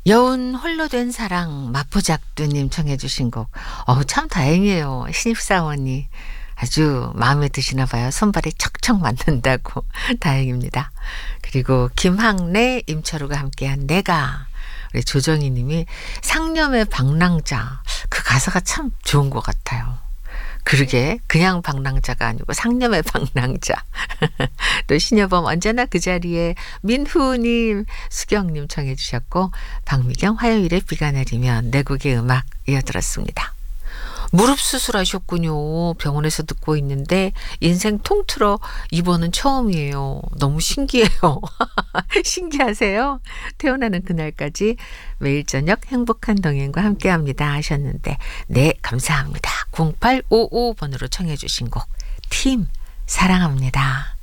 여운 홀로 된 사랑 마포작두님 청해 주신 곡. 참 다행이에요. 신입사원이 아주 마음에 드시나 봐요. 손발이 척척 맞는다고. 다행입니다. 그리고 김학래, 임철우가 함께한 내가. 우리 조정희 님이 상념의 방랑자. 그 가사가 참 좋은 것 같아요. 그러게 그냥 방랑자가 아니고 상념의 방랑자. 또 신여범 언제나 그 자리에 민후님, 수경님 청해 주셨고 박미경 화요일에 비가 내리면 네 곡의 음악 이어들었습니다. 무릎 수술하셨군요. 병원에서 듣고 있는데 인생 통틀어 이번은 처음이에요. 너무 신기해요. 신기하세요? 태어나는 그날까지 매일 저녁 행복한 동행과 함께합니다 하셨는데 네 감사합니다. 0855번으로 청해 주신 곡 팀 사랑합니다.